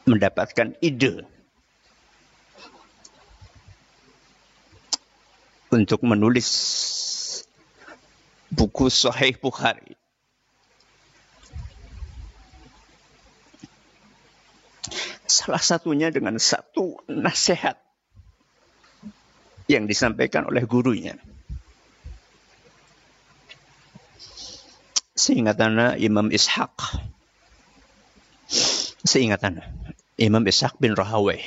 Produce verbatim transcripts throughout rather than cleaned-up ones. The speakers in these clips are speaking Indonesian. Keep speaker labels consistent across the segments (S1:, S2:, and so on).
S1: mendapatkan ide untuk menulis buku Sahih Bukhari. Salah satunya dengan satu nasihat yang disampaikan oleh gurunya. Seingat anak Imam Ishaq. Seingat anak Imam Ishaq bin Rahawai.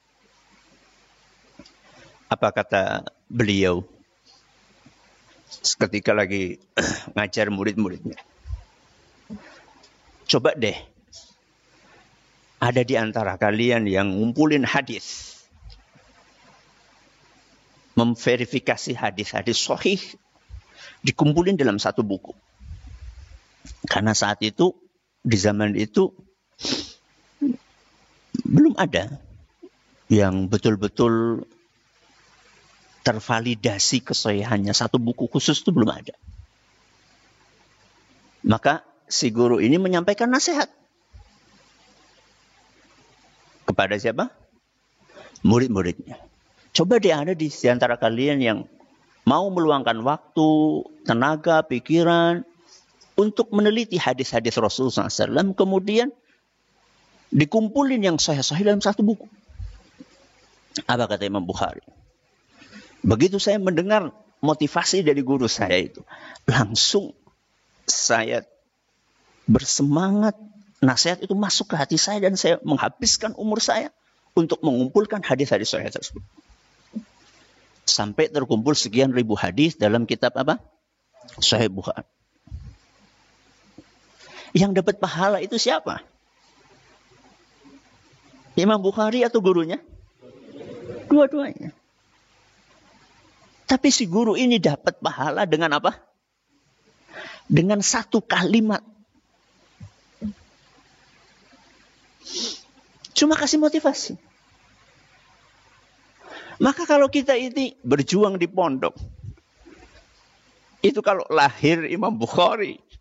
S1: Apa kata beliau ketika lagi ngajar murid-muridnya? Coba deh, ada di antara kalian yang ngumpulin hadis, memverifikasi hadis-hadis sahih, dikumpulin dalam satu buku. Karena saat itu, di zaman itu, belum ada yang betul-betul tervalidasi kesahihannya. Satu buku khusus itu belum ada. Maka si guru ini menyampaikan nasihat. Kepada siapa? Murid-muridnya. Coba deh ada di antara kalian yang mau meluangkan waktu, tenaga, pikiran untuk meneliti hadis-hadis Rasulullah shallallahu alaihi wasallam, kemudian dikumpulin yang sahih-sahih dalam satu buku. Apa kata Imam Bukhari? Begitu saya mendengar motivasi dari guru saya itu, langsung saya bersemangat. Nasihat itu masuk ke hati saya dan saya menghabiskan umur saya untuk mengumpulkan hadis-hadis sahih tersebut. Sampai terkumpul sekian ribu hadis dalam kitab apa? Sahih Bukhari. Yang dapat pahala itu siapa? Imam Bukhari atau gurunya? Dua-duanya. Tapi si guru ini dapat pahala dengan apa? Dengan satu kalimat. Cuma kasih motivasi. Maka kalau kita ini berjuang di pondok, itu kalau lahir Imam Bukhari,